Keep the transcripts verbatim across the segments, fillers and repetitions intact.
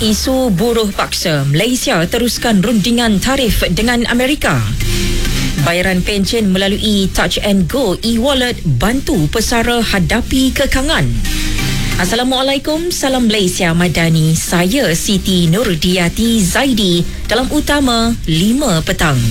Isu buruh paksa, Malaysia teruskan rundingan tarif dengan Amerika. Bayaran pencen melalui Touch and Go e-wallet bantu pesara hadapi kekangan. Assalamualaikum, salam Malaysia Madani. Saya Siti Nurdiati Zaidi dalam Utama lima petang.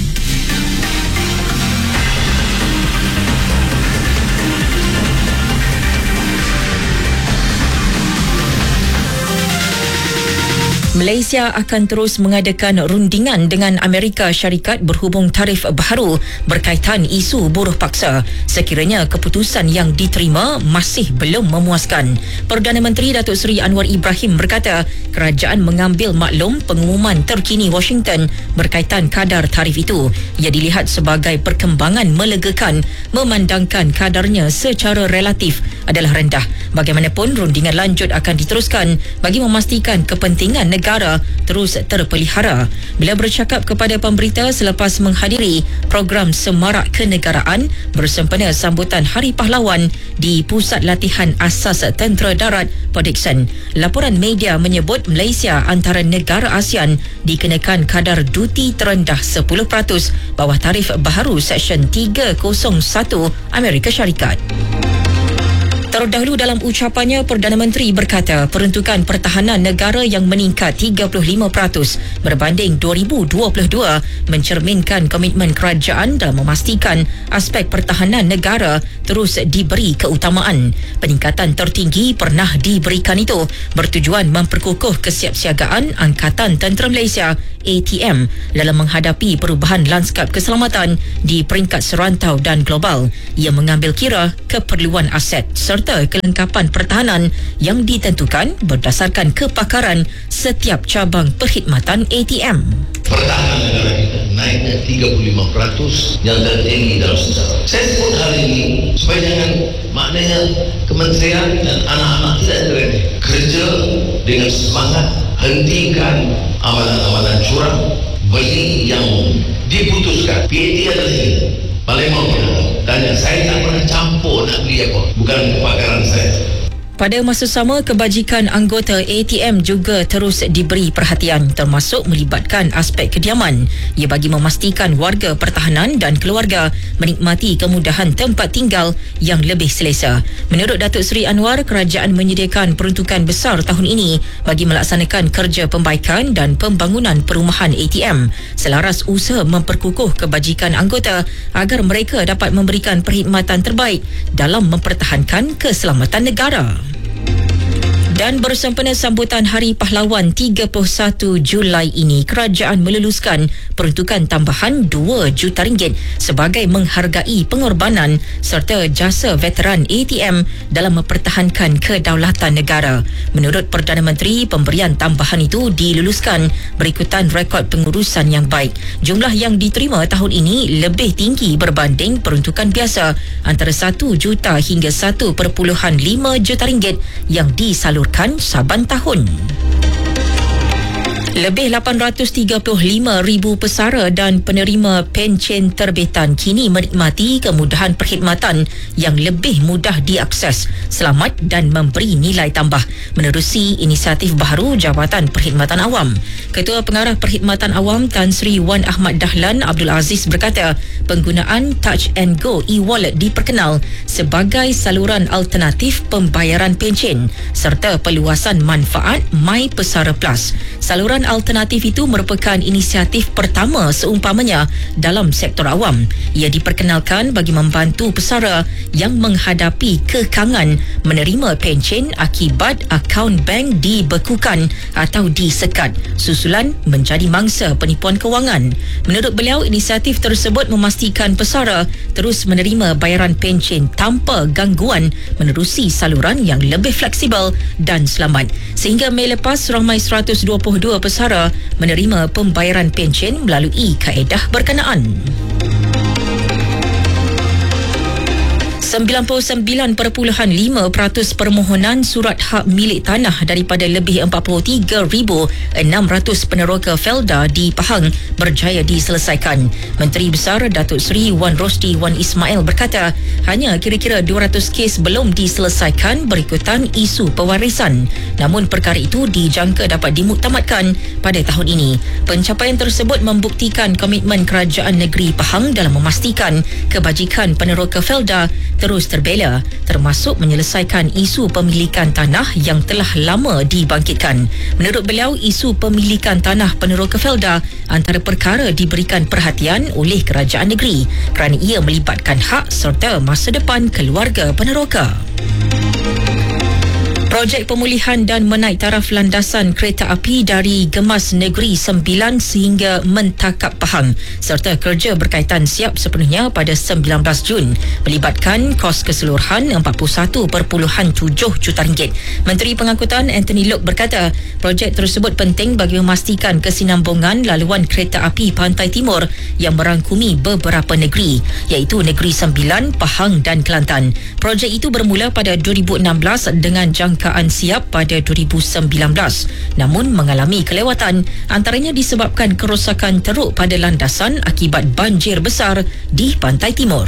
Malaysia akan terus mengadakan rundingan dengan Amerika Syarikat berhubung tarif baharu berkaitan isu buruh paksa sekiranya keputusan yang diterima masih belum memuaskan. Perdana Menteri Datuk Seri Anwar Ibrahim berkata kerajaan mengambil maklum pengumuman terkini Washington berkaitan kadar tarif itu. Ia dilihat sebagai perkembangan melegakan memandangkan kadarnya secara relatif adalah rendah. Bagaimanapun, rundingan lanjut akan diteruskan bagi memastikan kepentingan negara terus terpelihara. Bila bercakap kepada pemberita selepas menghadiri program Semarak Kenegaraan bersempena sambutan Hari Pahlawan di Pusat Latihan Asas Tentera Darat Port Dickson, laporan media menyebut Malaysia antara negara ASEAN dikenakan kadar duti terendah sepuluh peratus bawah tarif baharu Seksyen tiga kosong satu Amerika Syarikat. Terdahulu dalam ucapannya, Perdana Menteri berkata peruntukan pertahanan negara yang meningkat tiga puluh lima peratus berbanding dua ribu dua puluh dua mencerminkan komitmen kerajaan dalam memastikan aspek pertahanan negara terus diberi keutamaan. Peningkatan tertinggi pernah diberikan itu bertujuan memperkukuh kesiapsiagaan Angkatan Tentera Malaysia A T M dalam menghadapi perubahan lanskap keselamatan di peringkat serantau dan global. Ia mengambil kira keperluan aset serta kelengkapan pertahanan yang ditentukan berdasarkan kepakaran setiap cabang perkhidmatan A T M. Pertahanan negara kita naik ke tiga puluh lima peratus yang tertinggi dalam sejarah. Saya sebut hal ini supaya jangan maknanya kementerian dan anak-anak tidak terlena. Kerja dengan semangat, hentikan amalan-amalan curang, beli yang diputuskan. P A T adalah ini. Palembang tanya, saya tak pernah campur nak beli apa. Bukan kepakaran saya. Pada masa sama, kebajikan anggota A T M juga terus diberi perhatian termasuk melibatkan aspek kediaman. Ia bagi memastikan warga pertahanan dan keluarga menikmati kemudahan tempat tinggal yang lebih selesa. Menurut Datuk Seri Anwar, kerajaan menyediakan peruntukan besar tahun ini bagi melaksanakan kerja pembaikan dan pembangunan perumahan A T M selaras usaha memperkukuh kebajikan anggota agar mereka dapat memberikan perkhidmatan terbaik dalam mempertahankan keselamatan negara. Dan bersempena sambutan Hari Pahlawan tiga puluh satu Julai ini, kerajaan meluluskan peruntukan tambahan dua juta ringgit sebagai menghargai pengorbanan serta jasa veteran A T M dalam mempertahankan kedaulatan negara. Menurut Perdana Menteri, pemberian tambahan itu diluluskan berikutan rekod pengurusan yang baik. Jumlah yang diterima tahun ini lebih tinggi berbanding peruntukan biasa antara satu juta hingga satu perpuluhan lima juta ringgit yang disalurkan saban tahun. Lebih lapan ratus tiga puluh lima ribu pesara dan penerima pencen terbitan kini menikmati kemudahan perkhidmatan yang lebih mudah diakses, selamat dan memberi nilai tambah menerusi inisiatif baharu Jabatan Perkhidmatan Awam. Ketua Pengarah Perkhidmatan Awam Tan Sri Wan Ahmad Dahlan Abdul Aziz berkata penggunaan Touch and Go e-wallet diperkenal sebagai saluran alternatif pembayaran pencen serta peluasan manfaat My Pesara Plus. Saluran alternatif itu merupakan inisiatif pertama seumpamanya dalam sektor awam. Ia diperkenalkan bagi membantu pesara yang menghadapi kekangan menerima pencen akibat akaun bank dibekukan atau disekat susulan menjadi mangsa penipuan kewangan. Menurut beliau, inisiatif tersebut memastikan pesara terus menerima bayaran pencen tanpa gangguan menerusi saluran yang lebih fleksibel dan selamat. Sehingga Mei lepas, ramai seratus dua puluh dua pesara menerima pembayaran pencen melalui kaedah berkenaan. sembilan puluh sembilan perpuluhan lima peratus permohonan surat hak milik tanah daripada lebih empat puluh tiga ribu enam ratus peneroka Felda di Pahang berjaya diselesaikan. Menteri Besar Datuk Seri Wan Rosdi Wan Ismail berkata hanya kira-kira dua ratus kes belum diselesaikan berikutan isu pewarisan. Namun perkara itu dijangka dapat dimuktamadkan pada tahun ini. Pencapaian tersebut membuktikan komitmen kerajaan negeri Pahang dalam memastikan kebajikan peneroka Felda terus terbela, termasuk menyelesaikan isu pemilikan tanah yang telah lama dibangkitkan. Menurut beliau, isu pemilikan tanah peneroka Felda antara perkara diberikan perhatian oleh kerajaan negeri kerana ia melibatkan hak serta masa depan keluarga peneroka. Projek pemulihan dan menaik taraf landasan kereta api dari Gemas Negeri Sembilan sehingga Mentakap Pahang serta kerja berkaitan siap sepenuhnya pada sembilan belas Jun melibatkan kos keseluruhan empat puluh satu perpuluhan tujuh juta ringgit. Menteri Pengangkutan Anthony Loke berkata projek tersebut penting bagi memastikan kesinambungan laluan kereta api Pantai Timur yang merangkumi beberapa negeri iaitu Negeri Sembilan, Pahang dan Kelantan. Projek itu bermula pada dua ribu enam belas dengan jangka Jangkaan siap pada dua ribu sembilan belas namun mengalami kelewatan antaranya disebabkan kerosakan teruk pada landasan akibat banjir besar di Pantai Timur.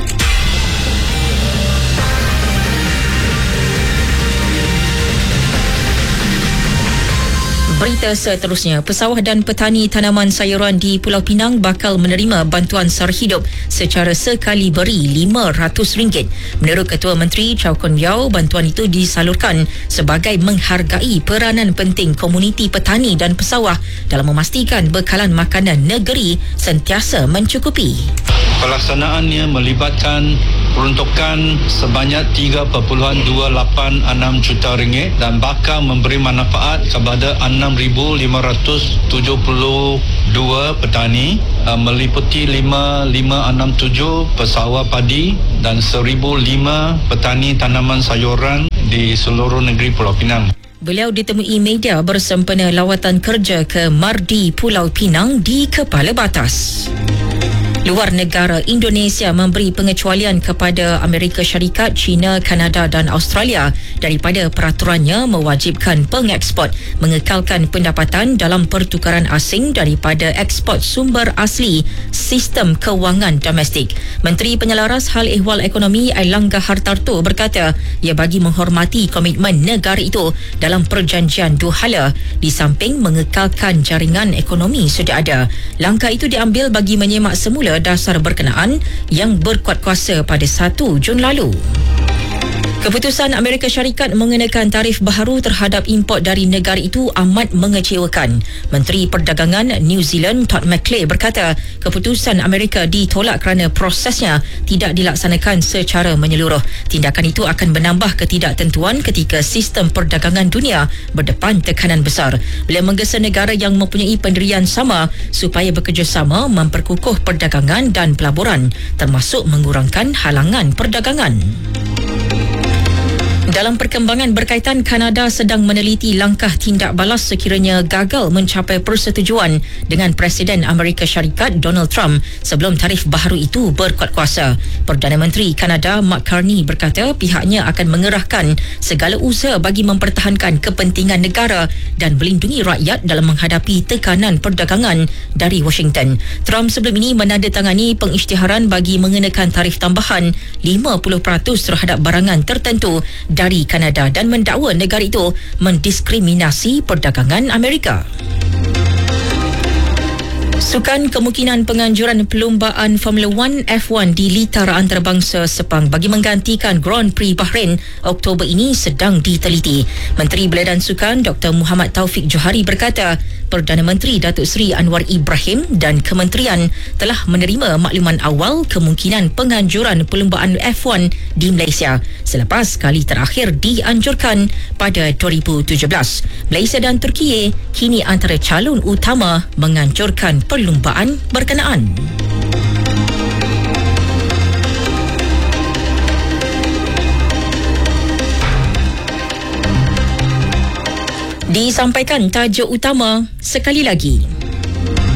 Berita seterusnya, pesawah dan petani tanaman sayuran di Pulau Pinang bakal menerima bantuan sara hidup secara sekali beri lima ratus ringgit. Menurut Ketua Menteri Chow Kon Yeow, bantuan itu disalurkan sebagai menghargai peranan penting komuniti petani dan pesawah dalam memastikan bekalan makanan negeri sentiasa mencukupi. Pelaksanaannya melibatkan peruntukan sebanyak tiga perpuluhan dua lapan enam juta ringgit dan bakal memberi manfaat kepada enam ribu lima ratus tujuh puluh dua petani meliputi lima ribu lima ratus enam puluh tujuh pesawah padi dan seribu lima petani tanaman sayuran di seluruh negeri Pulau Pinang. Beliau ditemui media bersempena lawatan kerja ke Mardi Pulau Pinang di Kepala Batas. Luar negara, Indonesia memberi pengecualian kepada Amerika Syarikat, China, Kanada dan Australia daripada peraturannya mewajibkan pengeksport mengekalkan pendapatan dalam pertukaran asing daripada ekspor sumber asli sistem kewangan domestik. Menteri Penyelaras Hal Ehwal Ekonomi Airlangga Hartarto berkata ia bagi menghormati komitmen negara itu dalam perjanjian dua hala di samping mengekalkan jaringan ekonomi sudah ada. Langkah itu diambil bagi menyemak semula dasar berkenaan yang berkuat kuasa pada satu Jun lalu. Keputusan Amerika Syarikat mengenakan tarif baharu terhadap import dari negara itu amat mengecewakan. Menteri Perdagangan New Zealand Todd McClay berkata keputusan Amerika ditolak kerana prosesnya tidak dilaksanakan secara menyeluruh. Tindakan itu akan menambah ketidaktentuan ketika sistem perdagangan dunia berdepan tekanan besar. Beliau menggesa negara yang mempunyai pendirian sama supaya bekerjasama memperkukuh perdagangan dan pelaburan termasuk mengurangkan halangan perdagangan. Dalam perkembangan berkaitan, Kanada sedang meneliti langkah tindak balas sekiranya gagal mencapai persetujuan dengan Presiden Amerika Syarikat Donald Trump sebelum tarif baharu itu berkuat kuasa. Perdana Menteri Kanada Mark Carney berkata pihaknya akan mengerahkan segala usaha bagi mempertahankan kepentingan negara dan melindungi rakyat dalam menghadapi tekanan perdagangan dari Washington. Trump sebelum ini menandatangani pengisytiharan bagi mengenakan tarif tambahan lima puluh peratus terhadap barangan tertentu dari Kanada dan mendakwa negara itu mendiskriminasi perdagangan Amerika. Sukan kemungkinan penganjuran perlumbaan Formula One F one di litar antarabangsa Sepang bagi menggantikan Grand Prix Bahrain Oktober ini sedang diteliti. Menteri Belia dan Sukan Doktor Muhammad Taufik Johari berkata Perdana Menteri Datuk Seri Anwar Ibrahim dan Kementerian telah menerima makluman awal kemungkinan penganjuran perlumbaan F one di Malaysia selepas kali terakhir dianjurkan pada dua ribu tujuh belas. Malaysia dan Turkiye kini antara calon utama menganjurkan perlumbaan berkenaan. Disampaikan tajuk utama sekali lagi.